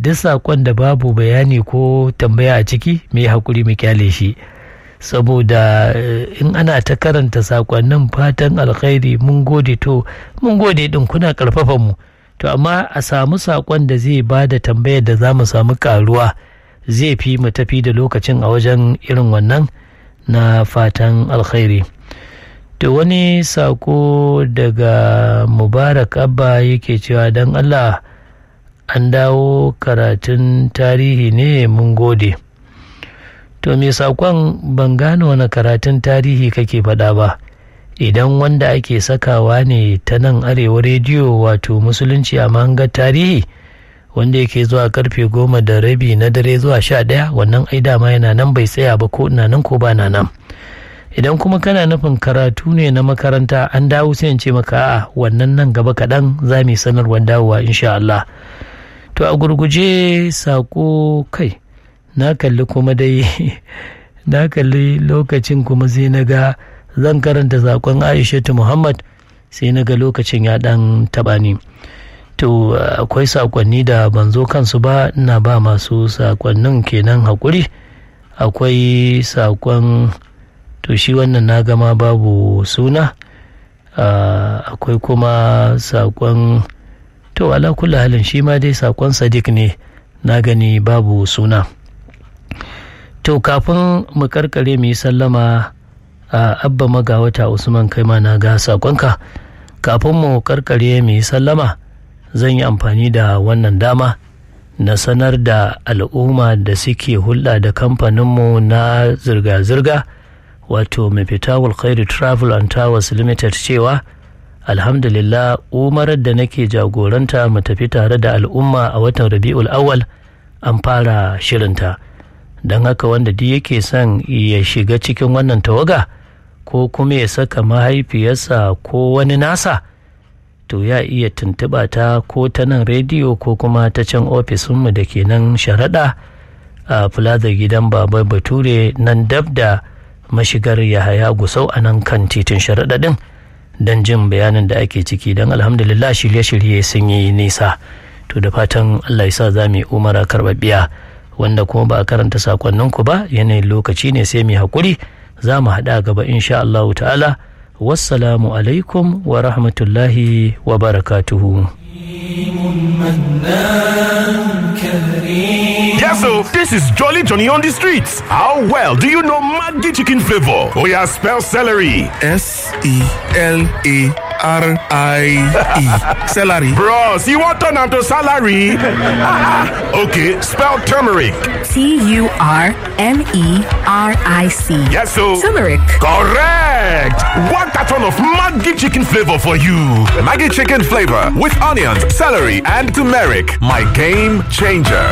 duk saƙon da babu bayani ko tambaya a ciki mai haƙuri mu kyale shi, saboda in ana ta karanta saƙonnin fatan alkhairi mun gode din kuna ƙarfafa mu, to amma a samu saƙon da zai ba da tambayar da za mu samu ƙaruwa zai fi mu tafi da lokacin a wajen irin wannan na fatan alkhairi. Da wani sako daga Mubarak Abba yake cewa don Allah an dawo karatun tarihi ne mun gode. To me sakon ban gane wani karatun tarihi kake faɗa ba, idan wanda ake sakawa ne ta nan Arewa rediyo wato musulunci a mahangar tarihi wanda yake zuwa karfe 10:30 na dare zuwa 11, wannan ai dama yana nan bai tsaya ba, ko ina nan ko ba na nan. Idan kuma kana nufin karatu ne na makaranta an dawo sai in ce maka a'a wannan nan gaba kaɗan za mu sanarwar dawowa insha Allah. To a gurguje sako kai na kalli kuma dai na kalli lokacin kuma sai na ga zan karanta sakon Aishatu Muhammad sai na ga lokacin ya dan taba ni. To akwai sakonni da ban zo kansu ba, ina ba masu sakonnin kenan hakuri. Akwai sakon to shi wannan na gama babu suna, akwai kuma sakon to ala kula halin shi ma dai sakon Sadiq ne na gani babu suna. To kafin mu karkare mu yi sallama, Abba Magawata Usman kai ma na ga sakonka. Kafin mu karkare mu yi sallama zan yi amfani da wannan dama na sanar da al'umma da suke hulɗa da kamfaninmu na zirga-zirga wato Mafitahul Khairi Travel and Towers Limited cewa alhamdulillah umarar da nake jagoranta mu tafi tare da al'umma a watan Rabi'ul Awwal an fara shirinta, don haka wanda duk yake son ya shiga cikin wannan tawaga ko kuma ya saka mahaifiyarsa ko wani nasa to ya iya tuntuɓa ta ko ta nan rediyo ko kuma ta can ofisinmu da ke nan Sharaɗa a Plaza gidan Baba Bature nan dab da mashigar Yahaya Gusau a nan kan titin Sharaɗa ɗin don jin bayanin da ake ciki, don alhamdulillah shirye-shirye sun yi nisa. To da fatan Allah ya sa za mu yi umara karɓaɓɓiya, wanda kuma ba a karanta sakonninku ba yanayin lokaci ne sai mu haƙuri, za mu haɗa gaba insha Allah ta'ala. Wassalamu alaikum wa rahmatullahi wa barakatuhu. Yes, so this is Jolly Johnny on the streets. How well do you know Maggi chicken flavor? Oh yeah, spell celery. SELARIE. Celery. Bros, you want turn to salary? Okay, spell turmeric. TURMERIC. Yes, so Turmeric. correct. One carton of Maggi chicken flavor for you. Maggi chicken flavor with onions, celery, and turmeric. My game changer.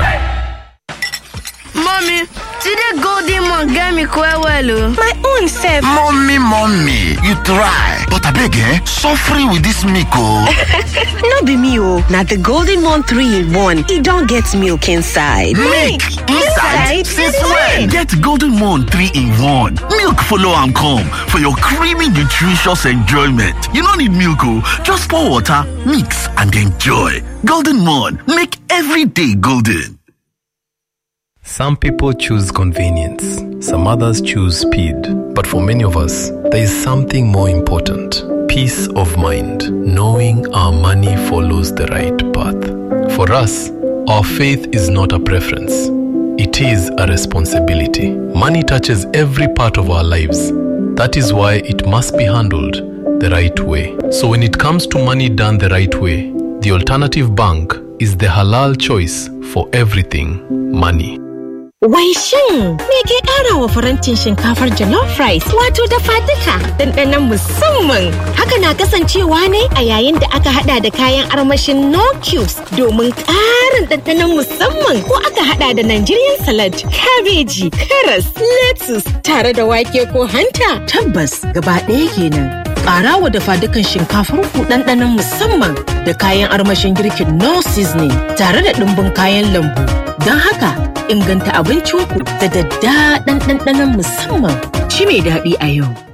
Mommy, today Golden Mon get me quite well. My own self. Mommy, you try. But I beg, suffering with this milk, No be me, oh. Now the Golden Mon 3-in-1. It don't get milk inside. Milk inside? Since when? Get Golden Moon 3-in-1. Milk follow and come for your creamy, nutritious enjoyment. You don't need milk, just pour water, mix, and enjoy. Golden Moon, make every day golden. Some people choose convenience, some others choose speed. But for many of us, there is something more important. Peace of mind, knowing our money follows the right path. For us, our faith is not a preference. It is a responsibility. Money touches every part of our lives. That is why it must be handled the right way. So when it comes to money done the right way, the Alternative Bank is the halal choice for everything money. Wai shin me ke ƙara wa farantin shinkafar jollof rice wato dafa duka ɗanɗanon musamman. Haka na kasancewa ne a yayin da aka hada da kayan armashin no cubes domin ƙarin ɗanɗanon musamman, ko aka hada da Nigerian salad, kabeji, karas, lettuce tare da wake ko hanta. Tabbas gaba ɗaya kenan. Ƙara wa dafa dukan shinkafar ku ɗanɗanon musamman da kayan armashin girkin no seasoning tare da ɗumbin kayan lambu. Don haka inganta abincinku da daddaɗan ɗanɗanon musamman. Ci mai daɗi a yau.